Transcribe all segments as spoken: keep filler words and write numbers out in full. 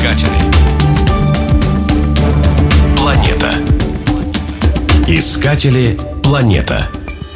Искатели. Планета. Искатели. Планета.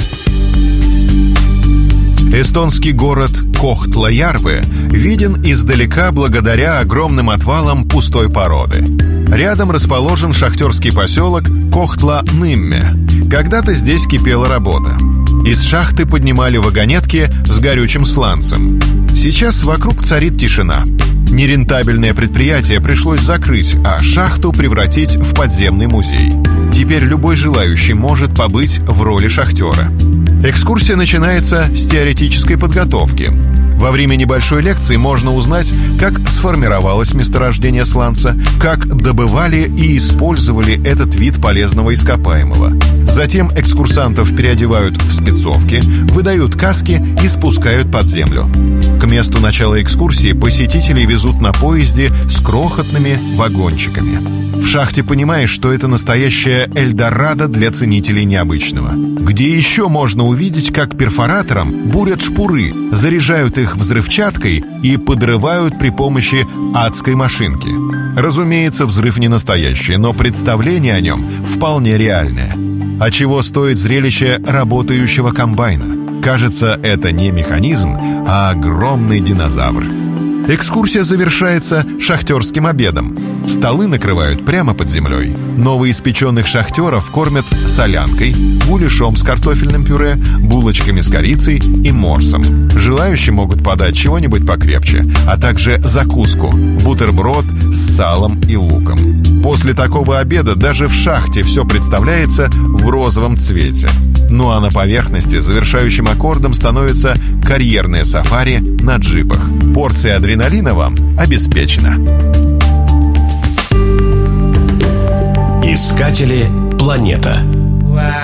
Эстонский город Кохтла-Järve виден издалека благодаря огромным отвалам пустой породы. Рядом расположен шахтерский поселок Кохтла-Нимме. Когда-то здесь кипела работа. Из шахты поднимали вагонетки с горючим сланцем. Сейчас вокруг царит тишина. Нерентабельное предприятие пришлось закрыть, а шахту превратить в подземный музей. Теперь любой желающий может побыть в роли шахтера. Экскурсия начинается с теоретической подготовки. Во время небольшой лекции можно узнать, как сформировалось месторождение сланца, как добывали и использовали этот вид полезного ископаемого. Затем экскурсантов переодевают в спецовки, выдают каски и спускают под землю. К месту начала экскурсии посетителей везут на поезде с крохотными вагончиками. В шахте понимаешь, что это настоящая Эльдорадо для ценителей необычного. Где еще можно увидеть, как перфоратором бурят шпуры, заряжают их взрывчаткой и подрывают при помощи адской машинки. Разумеется, взрыв не настоящий, но представление о нем вполне реальное. А чего стоит зрелище работающего комбайна? Кажется, это не механизм, а огромный динозавр. Экскурсия завершается шахтерским обедом. Столы накрывают прямо под землей. Новоиспеченных шахтеров кормят солянкой, гуляшом с картофельным пюре, булочками с корицей и морсом. Желающие могут подать чего-нибудь покрепче, а также закуску – бутерброд с салом и луком. После такого обеда даже в шахте все представляется в розовом цвете. Ну а на поверхности завершающим аккордом становится карьерное сафари на джипах. Порция адреналина вам обеспечена. Искатели. Планета.